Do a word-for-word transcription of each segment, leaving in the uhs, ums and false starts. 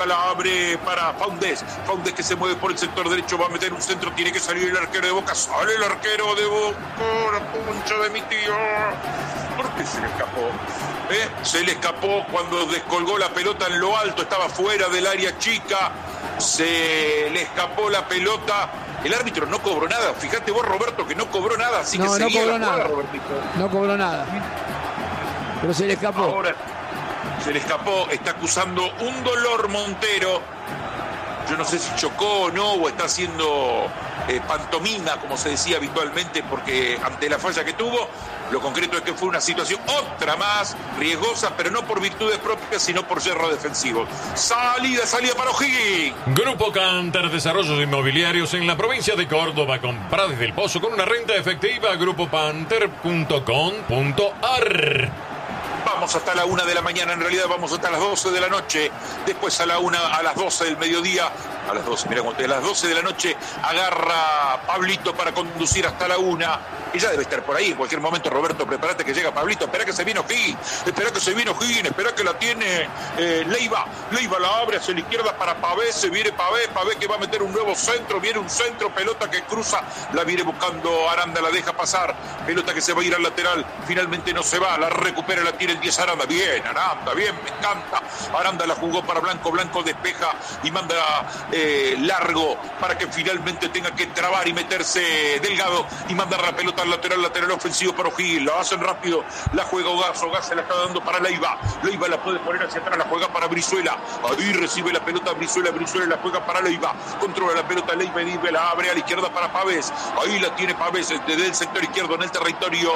la abre para Faúndez. Faúndez que se mueve por el sector derecho, va a meter un centro, tiene que salir el arquero de Boca. Sale el arquero de Boca, la puncha de mi tío. ¿Por qué se le escapó? ¿Eh? Se le escapó cuando descolgó la pelota en lo alto, estaba fuera del área chica. Se le escapó la pelota. El árbitro no cobró nada. Fíjate vos, Roberto, que no cobró nada. Así no, que no seguía cobró la jugada, nada. Robertito. No cobró nada. Pero se le escapó. Ahora se le escapó. Está acusando un dolor Montero. Yo no sé si chocó o no, o está haciendo eh, pantomima, como se decía habitualmente, porque ante la falla que tuvo, lo concreto es que fue una situación otra más riesgosa, pero no por virtudes propias, sino por yerro defensivo. Salida, salida para O'Higgins. Grupo Canter, desarrollos inmobiliarios en la provincia de Córdoba. Comprá desde el Pozo con una renta efectiva. grupo panter punto com punto ar. Vamos hasta la una de la mañana, en realidad vamos hasta las doce de la noche, después a la una, a las doce del mediodía, a las doce, mira cómo te, a las doce de la noche agarra Pablito para conducir hasta la una, y ya debe estar por ahí en cualquier momento. Roberto, prepárate que llega Pablito, espera que se viene O'Higgins, espera que se viene O'Higgins, espera que la tiene eh, Leiva, Leiva la abre hacia la izquierda para Pavés, se viene Pavés, Pavés que va a meter un nuevo centro, viene un centro, pelota que cruza, la viene buscando Aranda, la deja pasar, pelota que se va a ir al lateral, finalmente no se va, la recupera, la tiene el diez Aranda, bien Aranda, bien, me encanta. Aranda la jugó para Blanco, Blanco despeja y manda eh, largo para que finalmente tenga que trabar y meterse Delgado y mandar la pelota al lateral, lateral ofensivo para O'Higgins, la hacen rápido, la juega Ogaz, Ogaz se la está dando para Leiva, Leiva la puede poner hacia atrás, la juega para Brizuela, ahí recibe la pelota Brizuela, Brizuela la juega para Leiva, controla la pelota Leiva y la abre a la izquierda para Pavés, ahí la tiene Pavés desde el sector izquierdo en el territorio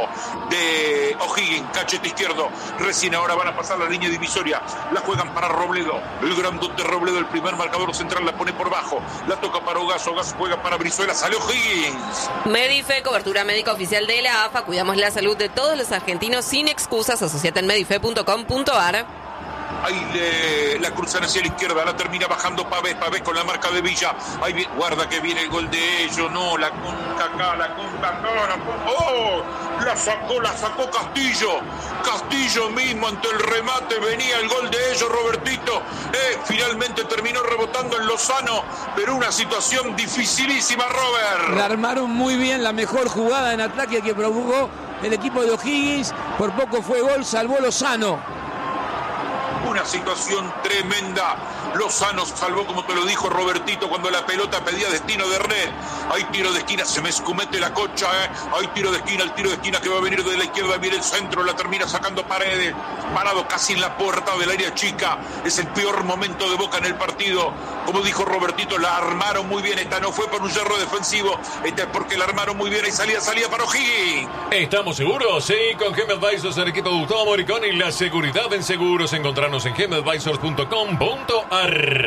de O'Higgins, cachete izquierdo, recién ahora van a pasar la línea divisoria, la juegan para Robledo, el grandote Robledo, el primer marcador central, la pone por bajo, la toca para Ogaz, Ogaz juega para Brizuela, sale O'Higgins. Medife, cobertura médica oficial de la A F A, cuidamos la salud de todos los argentinos sin excusas, asociate en medife punto com punto ar. Ahí le, la cruzan hacia la izquierda, la termina bajando Pavés, Pavés con la marca de Villa. Ahí viene, guarda que viene el gol de ellos, no, la conca acá, la conca acá, la conca, oh, la sacó, la sacó Castillo. Castillo mismo ante el remate, venía el gol de ellos, Robertito. Eh, finalmente terminó rebotando en Lozano, pero una situación dificilísima, Robert. La armaron muy bien, la mejor jugada en ataque que provocó el equipo de O'Higgins. Por poco fue gol, salvó Lozano. Una situación tremenda. Lozano salvó, como te lo dijo Robertito, cuando la pelota pedía destino de red. Hay tiro de esquina, se me escumete la cocha, ¿eh? Hay tiro de esquina, el tiro de esquina que va a venir de la izquierda, viene el centro, la termina sacando Paredes, parado casi en la puerta del área chica. Es el peor momento de Boca en el partido. Como dijo Robertito, la armaron muy bien. Esta no fue por un yerro defensivo, esta es porque la armaron muy bien. Y salida, salida para O'Higgins. ¿Estamos seguros? Sí, con Gem Advisors, el equipo de Gustavo Moricón y la seguridad en seguros. Encontrarnos en gem advisors punto com punto ar.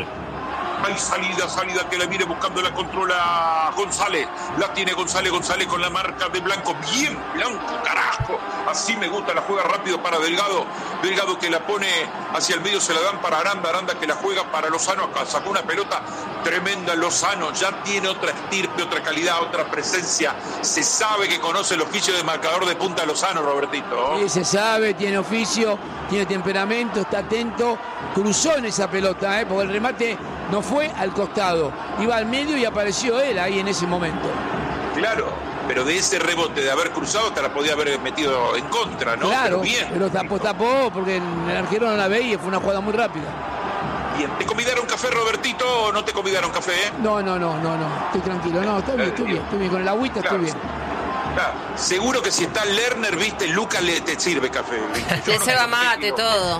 Hay salida, salida que la viene buscando, la controla González. La tiene González, González con la marca de Blanco. Bien Blanco, carajo. Así me gusta, la juega rápido para Delgado. Delgado que la pone hacia el medio, se la dan para Aranda. Aranda que la juega para Lozano. Acá sacó una pelota tremenda Lozano. Ya tiene otra estirpe, otra calidad, otra presencia. Se sabe que conoce el oficio de marcador de punta Lozano, Robertito. Sí, se sabe, tiene oficio, tiene temperamento, está atento. Cruzó en esa pelota, ¿eh? Porque el remate no fue al costado, iba al medio y apareció él ahí en ese momento. Claro, pero de ese rebote de haber cruzado te la podía haber metido en contra, ¿no? Claro, pero, bien, pero tapó, tapó porque el arquero no la veía y fue una jugada muy rápida. Bien, ¿te convidaron café, Robertito, o no te convidaron café? Eh? No, no, no, no, no, estoy tranquilo, no, estoy bien, estoy bien, estoy bien, con el agüita claro, estoy bien. Claro, seguro que si está Lerner, viste, Lucas le te sirve café. Le no ceba mate, todo.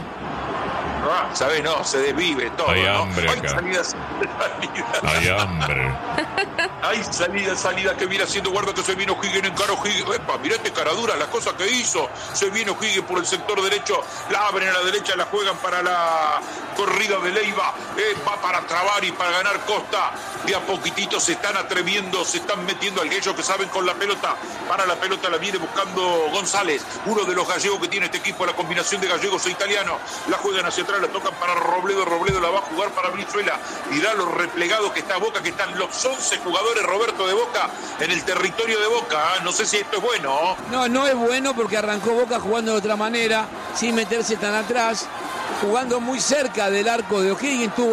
Ah, ¿sabes? No, se desvive todo. Hay ¿no? hambre Hay acá. salida, salida. Hay hambre. Hay salida, salida que viene haciendo. Guarda que se vino O'Higgins, encaró O'Higgins. Epa, mirate caradura, las cosas que hizo. Se viene O'Higgins por el sector derecho. La abren a la derecha, la juegan para la corrida de Leiva. Eh, va para trabar y para ganar Costa. De a poquitito se están atreviendo, se están metiendo al gallo que saben con la pelota. Para la pelota la viene buscando González, uno de los gallegos que tiene este equipo, la combinación de gallegos e italianos. La juegan hacia atrás, la tocan para Robledo, Robledo la va a jugar para Brizuela. Mirá lo replegado que está Boca, que están los once jugadores, Roberto, de Boca en el territorio de Boca. ¿eh? No sé si esto es bueno. No, no es bueno porque arrancó Boca jugando de otra manera, sin meterse tan atrás. jugando muy cerca del arco de O'Higgins, tuvo